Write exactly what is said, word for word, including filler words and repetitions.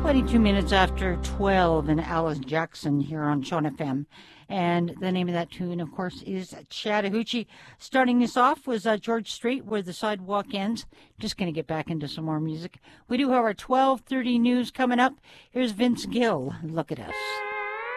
twenty-two minutes after twelve, and Alice Jackson here on Sean F M. And the name of that tune, of course, is Chattahoochee. Starting us off was uh, George Strait, Where the Sidewalk Ends. Just going to get back into some more music. We do have our twelve thirty news coming up. Here's Vince Gill. Look at us.